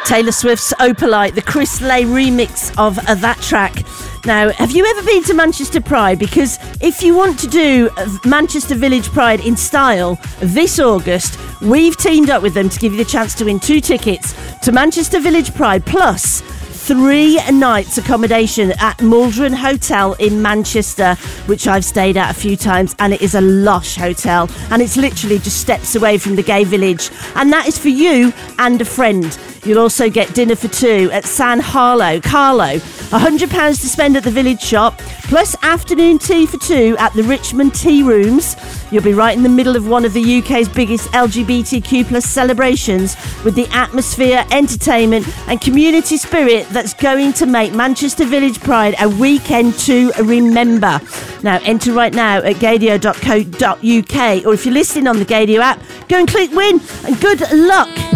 Taylor Swift's Opalite, the Chris Lay remix of that track. Now, have you ever been to Manchester Pride? Because if you want to do Manchester Village Pride in style this August, we've teamed up with them to give you the chance to win 2 tickets to Manchester Village Pride plus 3 nights accommodation at Maldron Hotel in Manchester, which I've stayed at a few times, and it is a lush hotel, and it's literally just steps away from the gay village, and that is for you and a friend. You'll also get dinner for 2 at San Carlo, £100 to spend at the village shop, plus afternoon tea for 2 at the Richmond Tea Rooms. You'll be right in the middle of one of the UK's biggest LGBTQ plus celebrations, with the atmosphere, entertainment and community spirit that's going to make Manchester Village Pride a weekend to remember. Now, enter right now at gaydio.co.uk, or if you're listening on the Gaydio app, go and click win, and good luck.